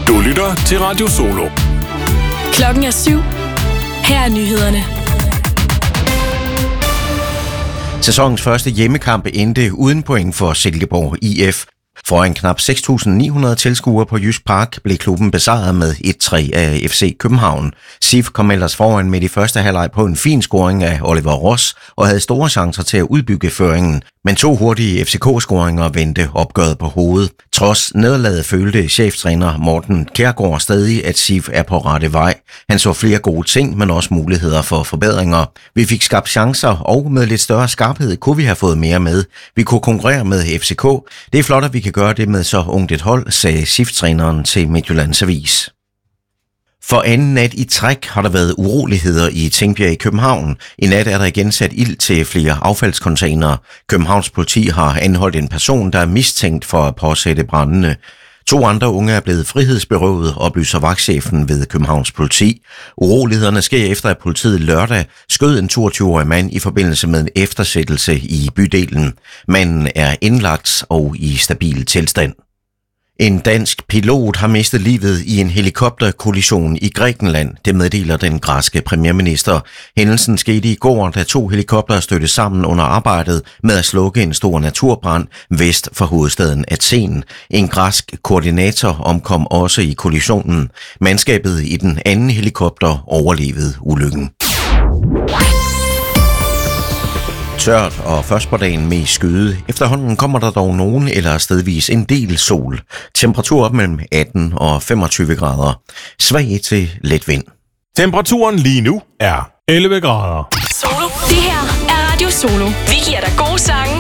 Du lytter til Radio Solo. Klokken er 7. Her er nyhederne. Sæsonens første hjemmekamp endte uden point for Silkeborg IF. Foran knap 6.900 tilskuere på Jysk Park blev klubben besejret med 1-3 af FC København. SIF kom ellers foran midt i første halvleg på en fin scoring af Oliver Ross og havde store chancer til at udbygge føringen. Men 2 hurtige FCK-scoringer vendte opgøret på hovedet. Trods nederlaget følte cheftræner Morten Kjærgaard stadig, at SIF er på rette vej. Han så flere gode ting, men også muligheder for forbedringer. Vi fik skabt chancer, og med lidt større skarphed kunne vi have fået mere med. Vi kunne konkurrere med FCK. Det er flot, at vi kan gøre det med så ungt et hold, sagde SIF-træneren til Midtjyllands Avis. For anden nat i træk har der været uroligheder i Tingbjerg i København. I nat er der igen sat ild til flere affaldscontainere. Københavns politi har anholdt en person, der er mistænkt for at påsætte brændene. 2 andre unge er blevet frihedsberøvet, oplyser vagtchefen ved Københavns politi. Urolighederne sker efter, at politiet lørdag skød en 22-årig mand i forbindelse med en eftersættelse i bydelen. Manden er indlagt og i stabil tilstand. En dansk pilot har mistet livet i en helikopterkollision i Grækenland, det meddeler den græske premierminister. Hændelsen skete i går, da 2 helikoptere stødte sammen under arbejdet med at slukke en stor naturbrand vest for hovedstaden Athen. En græsk koordinator omkom også i kollisionen. Mandskabet i den anden helikopter overlevede ulykken. Tørt og først på dagen med skyde. Efterhånden kommer der dog nogen eller stedvis en del sol. Temperatur op mellem 18 og 25 grader. Svag til let vind. Temperaturen lige nu er 11 grader. Solo. Det her er Radio Solo. Vi giver dig gode sange